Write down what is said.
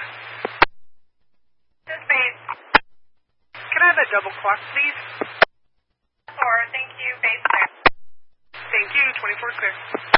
This is base. Can I have a double clock, please? 4, thank you, base clear. Thank you, 24 clear.